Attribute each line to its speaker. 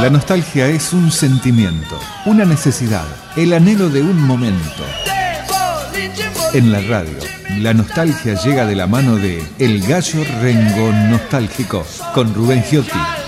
Speaker 1: La nostalgia es un sentimiento, una necesidad, el anhelo de un momento. En la radio, la nostalgia llega de la mano de El Gallo Rengo Nostálgico, con Rubén Giotti.